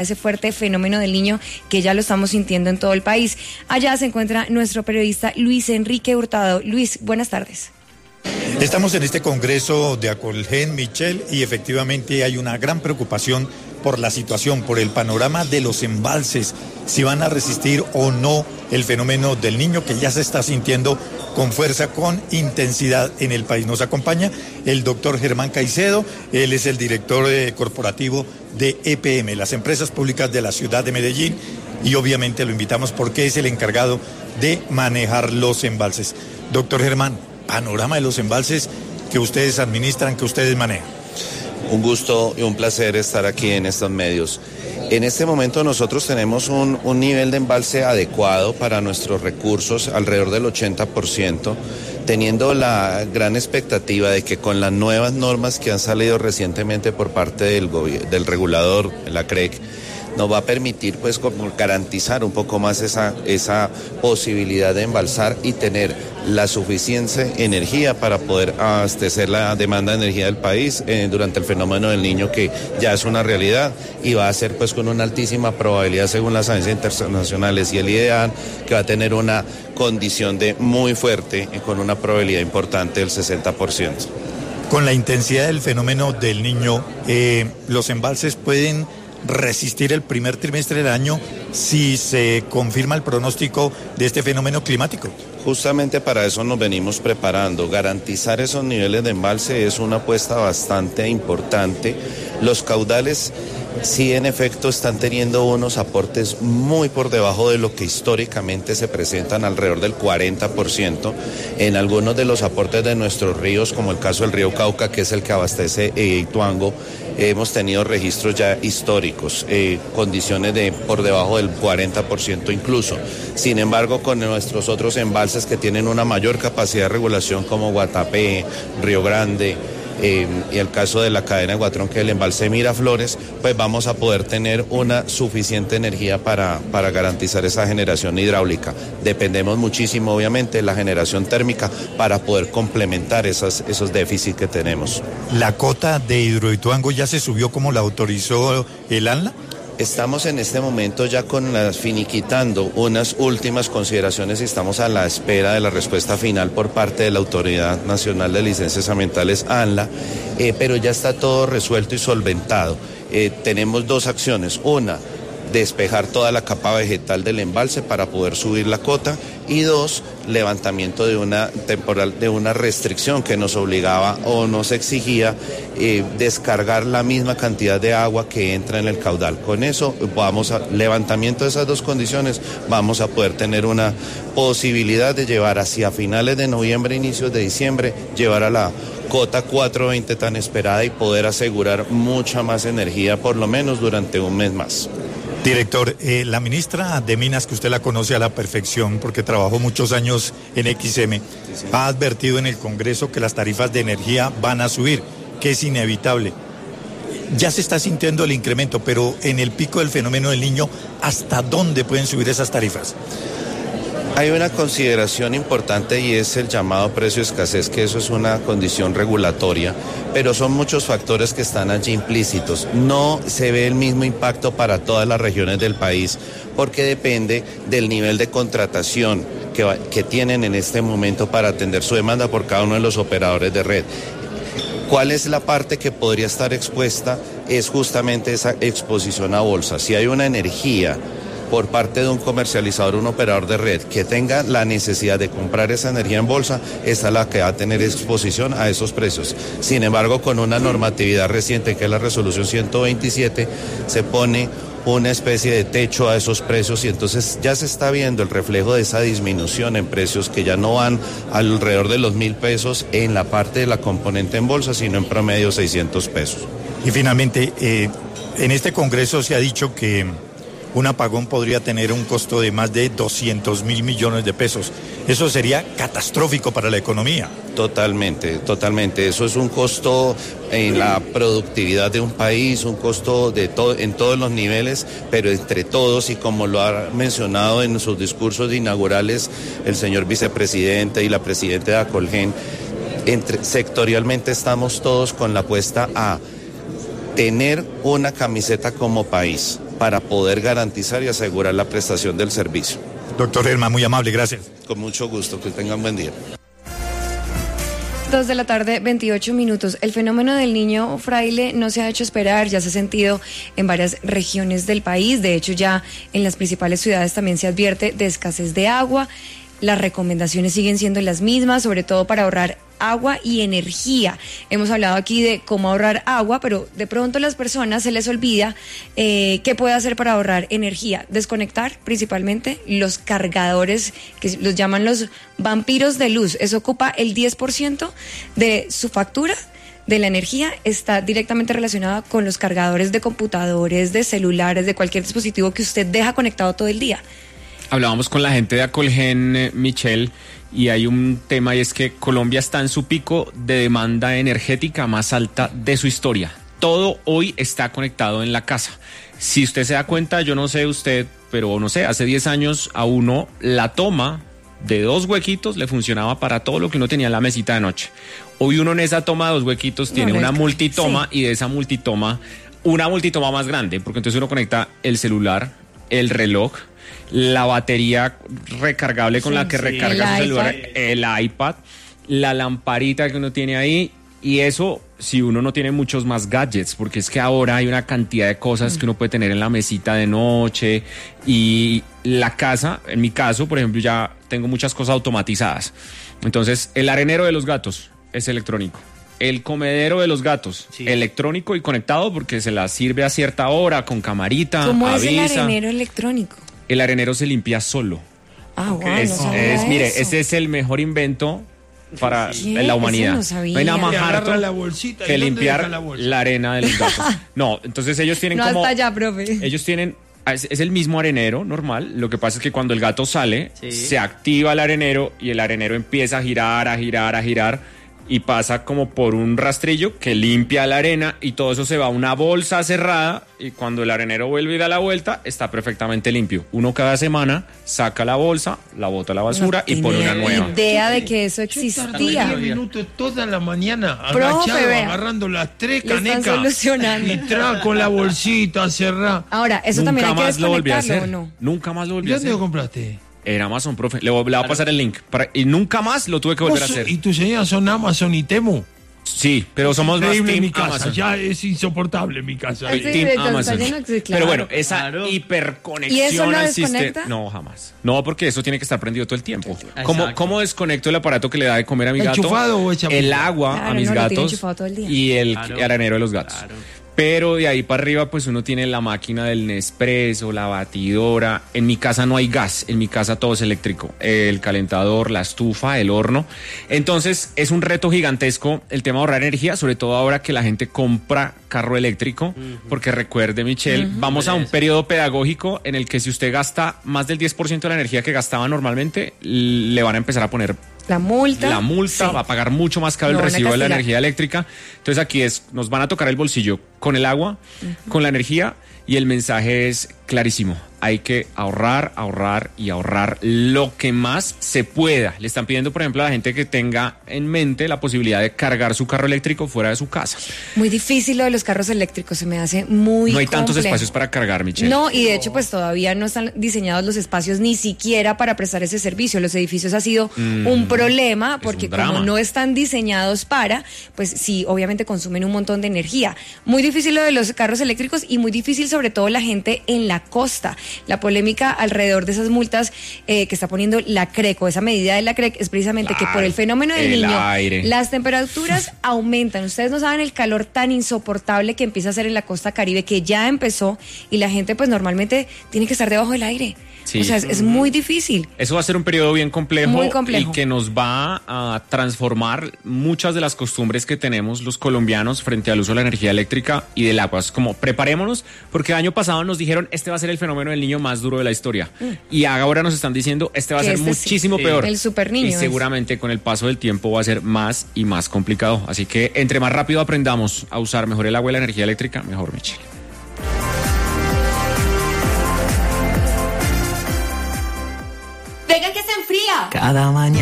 ese fuerte fenómeno del Niño que ya lo estamos sintiendo en todo el país. Allá se encuentra nuestro periodista Luis Enrique Hurtado. Luis, buenas tardes. Estamos en este congreso de Acolgen, Michelle, y efectivamente hay una gran preocupación por la situación, por el panorama de los embalses, si van a resistir o no el fenómeno del Niño que ya se está sintiendo con fuerza, con intensidad en el país. Nos acompaña el doctor Germán Caicedo, él es el director corporativo de EPM, las empresas públicas de la ciudad de Medellín, y obviamente lo invitamos porque es el encargado de manejar los embalses. Doctor Germán, panorama de los embalses que ustedes administran, que ustedes manejan. Un gusto y un placer estar aquí en estos medios. En este momento nosotros tenemos un nivel de embalse adecuado para nuestros recursos, alrededor del 80%, teniendo la gran expectativa de que con las nuevas normas que han salido recientemente por parte del regulador, la CREC, nos va a permitir pues como garantizar un poco más esa posibilidad de embalsar y tener la suficiente energía para poder abastecer la demanda de energía del país durante el fenómeno del Niño, que ya es una realidad y va a ser pues con una altísima probabilidad según las agencias internacionales y el IDEAN, que va a tener una condición de muy fuerte con una probabilidad importante del 60%. Con la intensidad del fenómeno del Niño, los embalses pueden resistir el primer trimestre del año si se confirma el pronóstico de este fenómeno climático. Justamente para eso nos venimos preparando. Garantizar esos niveles de embalse es una apuesta bastante importante. Los caudales sí en efecto están teniendo unos aportes muy por debajo de lo que históricamente se presentan, alrededor del 40%. En algunos de los aportes de nuestros ríos, como el caso del río Cauca, que es el que abastece Ituango, hemos tenido registros ya históricos, condiciones de por debajo del 40% incluso. Sin embargo, con nuestros otros embalses que tienen una mayor capacidad de regulación como Guatapé, Río Grande, y el caso de la cadena de Guatrón, que es el embalse Miraflores, pues vamos a poder tener una suficiente energía para garantizar esa generación hidráulica. Dependemos muchísimo, obviamente, de la generación térmica para poder complementar esos déficits que tenemos. ¿La cota de Hidroituango ya se subió como la autorizó el ANLA? Estamos en este momento ya finiquitando unas últimas consideraciones y estamos a la espera de la respuesta final por parte de la Autoridad Nacional de Licencias Ambientales, ANLA, pero ya está todo resuelto y solventado. Tenemos dos acciones: una, despejar toda la capa vegetal del embalse para poder subir la cota, y dos, levantamiento de una restricción que nos obligaba o nos exigía descargar la misma cantidad de agua que entra en el caudal. Con eso levantamiento de esas dos condiciones, vamos a poder tener una posibilidad de llevar hacia finales de noviembre, inicios de diciembre, llevar a la cota 420 tan esperada y poder asegurar mucha más energía, por lo menos durante un mes más. Director, la ministra de Minas, que usted la conoce a la perfección porque trabajó muchos años en XM, sí, ha advertido en el Congreso que las tarifas de energía van a subir, que es inevitable. Ya se está sintiendo el incremento, pero en el pico del fenómeno del Niño, ¿hasta dónde pueden subir esas tarifas? Hay una consideración importante y es el llamado precio escasez, que eso es una condición regulatoria, pero son muchos factores que están allí implícitos. No se ve el mismo impacto para todas las regiones del país porque depende del nivel de contratación que tienen en este momento para atender su demanda por cada uno de los operadores de red. ¿Cuál es la parte que podría estar expuesta? Es justamente esa exposición a bolsa. Si hay una energía por parte de un comercializador, un operador de red, que tenga la necesidad de comprar esa energía en bolsa, esa es la que va a tener exposición a esos precios. Sin embargo, con una normatividad reciente, que es la resolución 127, se pone una especie de techo a esos precios y entonces ya se está viendo el reflejo de esa disminución en precios que ya no van alrededor de los 1.000 pesos en la parte de la componente en bolsa, sino en promedio 600 pesos. Y finalmente, en este Congreso se ha dicho que un apagón podría tener un costo de más de 200.000 millones de pesos. Eso sería catastrófico para la economía. Totalmente. Eso es un costo en la productividad de un país, un costo en todos los niveles, pero entre todos, y como lo ha mencionado en sus discursos inaugurales el señor vicepresidente y la presidenta de Acolgen, sectorialmente estamos todos con la apuesta a tener una camiseta como país. para poder garantizar y asegurar la prestación del servicio. Doctor Germán, muy amable, gracias. Con mucho gusto, que tengan buen día. 2 de la tarde, 28 minutos. El fenómeno del niño fraile no se ha hecho esperar, ya se ha sentido en varias regiones del país. De hecho, ya en las principales ciudades también se advierte de escasez de agua. Las recomendaciones siguen siendo las mismas, sobre todo para ahorrar agua y energía. Hemos hablado aquí de cómo ahorrar agua, pero de pronto a las personas se les olvida qué puede hacer para ahorrar energía. Desconectar principalmente los cargadores, que los llaman los vampiros de luz. Eso ocupa el 10% de su factura. De la energía está directamente relacionada con los cargadores de computadores, de celulares, de cualquier dispositivo que usted deja conectado todo el día. Hablábamos con la gente de Acolgen, Michelle, y hay un tema, y es que Colombia está en su pico de demanda energética más alta de su historia. Todo hoy está conectado en la casa. Si usted se da cuenta, yo no sé usted, pero no sé, hace 10 años a uno la toma de 2 huequitos le funcionaba para todo lo que uno tenía en la mesita de noche. Hoy uno en esa toma de 2 huequitos tiene una multitoma, sí. Y de esa multitoma, una multitoma más grande, porque entonces uno conecta el celular, el reloj, la batería recargable con la que recarga su celular, el iPad, la lamparita que uno tiene ahí, y eso si uno no tiene muchos más gadgets, porque es que ahora hay una cantidad de cosas que uno puede tener en la mesita de noche, y la casa, en mi caso, por ejemplo, ya tengo muchas cosas automatizadas. Entonces, el arenero de los gatos es electrónico. El comedero de los gatos, electrónico y conectado, porque se la sirve a cierta hora, con camarita, ¿Cómo avisa. es el arenero electrónico? El arenero se limpia solo. Ah, wow, mire, ese es el mejor invento para la humanidad. No hay nada más harto que limpiar la arena de los gatos. No, entonces ellos tienen no como... hasta allá, profe. Ellos tienen... Es el mismo arenero normal, lo que pasa es que cuando el gato sale, se activa el arenero y el arenero empieza a girar y pasa como por un rastrillo que limpia la arena y todo eso se va a una bolsa cerrada y cuando el arenero vuelve y da la vuelta está perfectamente limpio. Uno cada semana saca la bolsa, la bota a la basura y pone una nueva. Idea de que eso existía. 10 minutos toda la mañana agachado, agarrando las 3 canecas y con la bolsita cerrada. Ahora, eso también hay que desconectarlo, ¿o no? Nunca más lo volví a hacer. ¿Dónde lo compraste? En Amazon, profe. Le voy a pasar el link. Y nunca más lo tuve que volver a hacer. ¿Y tus señoras son Amazon y Temu? Sí, pero somos más Team mi casa. Amazon. Ya es insoportable mi casa. Team Amazon. Pero bueno, esa hiperconexión al sistema. No, jamás. No, porque eso tiene que estar prendido todo el tiempo. ¿Cómo desconecto el aparato que le da de comer a mi gato? ¿Enchufado o echado? El agua a mis gatos y el arenero de los gatos. Pero de ahí para arriba pues uno tiene la máquina del Nespresso, la batidora. En mi casa no hay gas, en mi casa todo es eléctrico. El calentador, la estufa, el horno. Entonces es un reto gigantesco el tema de ahorrar energía, sobre todo ahora que la gente compra carro eléctrico. Porque recuerde, Michelle, vamos a un periodo pedagógico en el que si usted gasta más del 10% de la energía que gastaba normalmente, le van a empezar a poner la multa, va a pagar mucho más caro el recibo de la energía eléctrica. Entonces aquí nos van a tocar el bolsillo con el agua, con la energía, y el mensaje es clarísimo. Hay que ahorrar lo que más se pueda. Le están pidiendo, por ejemplo, a la gente que tenga en mente la posibilidad de cargar su carro eléctrico fuera de su casa. Muy difícil lo de los carros eléctricos, se me hace muy No hay tantos complejo. espacios para cargar, Michelle. No, y de hecho pues todavía no están diseñados los espacios ni siquiera para prestar ese servicio. Los edificios ha sido un problema porque como no están diseñados pues sí, obviamente consumen un montón de energía. Muy difícil lo de los carros eléctricos y muy difícil sobre todo la gente en la costa. La polémica alrededor de esas multas que está poniendo la CRECO, esa medida de la CREC, es precisamente que por el fenómeno del niño, las temperaturas aumentan. Ustedes no saben el calor tan insoportable que empieza a hacer en la costa Caribe, que ya empezó, y la gente pues normalmente tiene que estar debajo del aire. Sí. O sea, es muy difícil. Eso va a ser un periodo bien complejo, muy complejo, y que nos va a transformar muchas de las costumbres que tenemos los colombianos frente al uso de la energía eléctrica y del agua. Es como, preparémonos, porque el año pasado nos dijeron, este va a ser el fenómeno del niño más duro de la historia. Y ahora nos están diciendo, este va a ser muchísimo peor. El super niño. Y seguramente con el paso del tiempo va a ser más y más complicado. Así que entre más rápido aprendamos a usar mejor el agua y la energía eléctrica, mejor, Michelle. Venga que se enfría. Cada mañana.